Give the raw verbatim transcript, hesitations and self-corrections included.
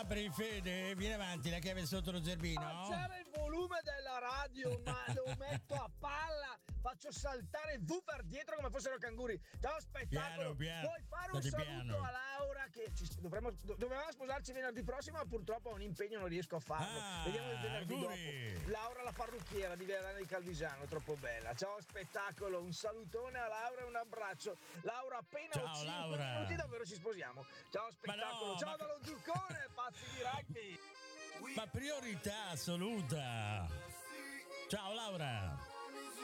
apri Fede, vieni avanti, la chiave sotto lo zerbino. C'era il volume della radio, ma lo metto a palla, faccio saltare il woofer dietro come fossero canguri. Ciao spettacolo. Piano, piano. Puoi fare un State saluto piano. a Laura che ci, dovremmo, dovevamo sposarci venerdì prossimo, ma purtroppo ho un impegno, non riesco a farlo. Ah, Vediamo il venerdì auguri. dopo. Laura la parrucchiera di Verano di Calvisano, troppo bella. Ciao spettacolo, un salutone a Laura e un abbraccio. Laura appena Ciao, ho cinque Laura. minuti davvero ci sposiamo. Ciao spettacolo. no, Ciao ma- dallo Zuccone, pazzi di rugby. Ma priorità assoluta. Ciao Laura.